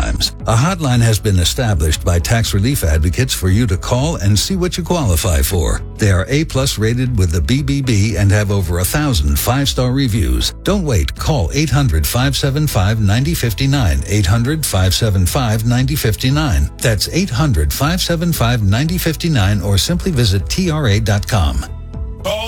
times. A hotline has been established by tax relief advocates for you to call and see what you qualify for. They are A+ rated with the BBB and have over 1,000 5-star reviews. Don't wait. Call 800-575-9059. 800-575-9059. That's 800-575-9059 or simply visit TRA.com.